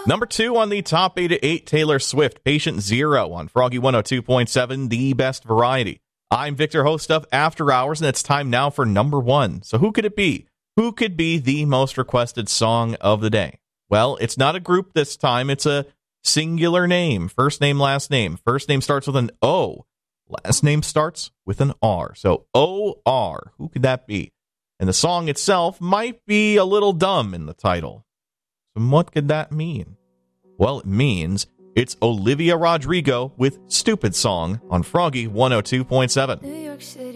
Number 2 on the top 8 at 8, Taylor Swift, Patient Zero on Froggy 102.7, the best variety. I'm Victor, host of After Hours, and it's time now for number 1. So who could it be? Who could be the most requested song of the day? Well, it's not a group this time. It's a singular name. First name, last name. First name starts with an O. Last name starts with an R. So O-R. Who could that be? And the song itself might be a little dumb in the title. So what could that mean? Well, it means it's Olivia Rodrigo with Stupid Song on Froggy 102.7.